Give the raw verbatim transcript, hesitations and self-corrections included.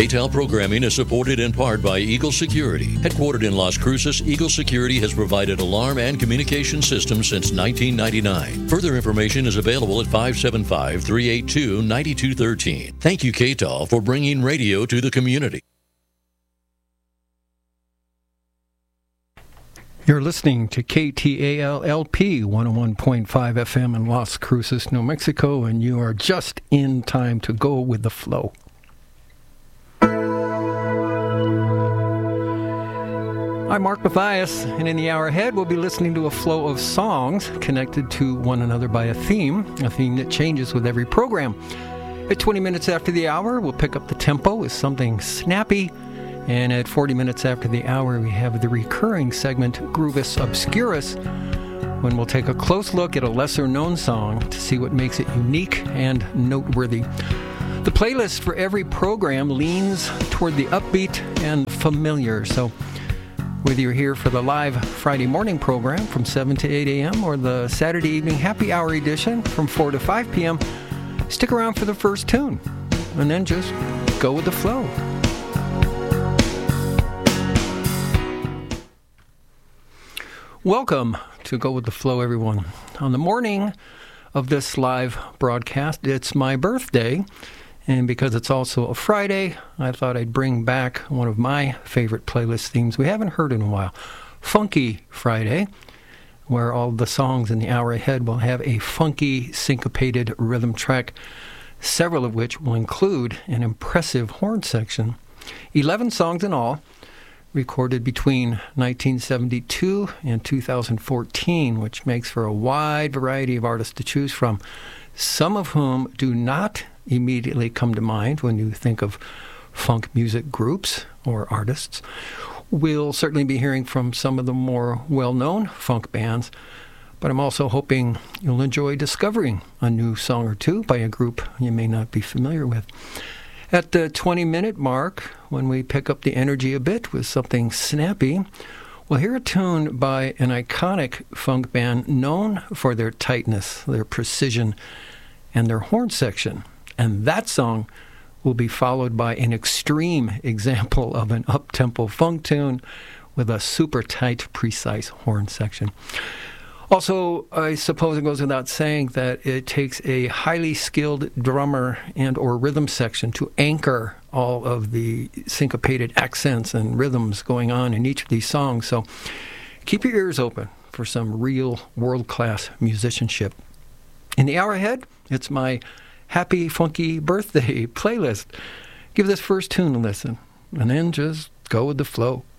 K T A L programming is supported in part by Eagle Security. Headquartered in Las Cruces, Eagle Security has provided alarm and communication systems since nineteen ninety-nine. Further information is available at five seven five, three eight two, nine two one three. Thank you, K T A L, for bringing radio to the community. You're listening to K T A L L P one oh one point five F M in Las Cruces, New Mexico, and you are just in time to go with the flow. I'm Mark Mathias, and in the hour ahead, we'll be listening to a flow of songs connected to one another by a theme, a theme that changes with every program. At twenty minutes after the hour, we'll pick up the tempo with something snappy, and at forty minutes after the hour, we have the recurring segment, Groovus Obscurus, when we'll take a close look at a lesser-known song to see what makes it unique and noteworthy. The playlist for every program leans toward the upbeat and familiar, so whether you're here for the live Friday morning program from seven to eight a.m. or the Saturday evening happy hour edition from four to five p.m., stick around for the first tune, and then just go with the flow. Welcome to Go With The Flow, everyone. On the morning of this live broadcast, it's my birthday. And because it's also a Friday, I thought I'd bring back one of my favorite playlist themes we haven't heard in a while, Funky Friday, where all the songs in the hour ahead will have a funky, syncopated rhythm track, several of which will include an impressive horn section. Eleven songs in all, recorded between nineteen seventy-two and two thousand fourteen, which makes for a wide variety of artists to choose from, some of whom do not immediately come to mind when you think of funk music groups or artists. We'll certainly be hearing from some of the more well-known funk bands, but I'm also hoping you'll enjoy discovering a new song or two by a group you may not be familiar with. At the twenty-minute mark, when we pick up the energy a bit with something snappy, we'll hear a tune by an iconic funk band known for their tightness, their precision, and their horn section. And that song will be followed by an extreme example of an up-tempo funk tune with a super tight, precise horn section. Also, I suppose it goes without saying that it takes a highly skilled drummer and or rhythm section to anchor all of the syncopated accents and rhythms going on in each of these songs. So keep your ears open for some real world-class musicianship. In the hour ahead, it's my Happy Funky Birthday playlist. Give this first tune a listen, and then just go with the flow.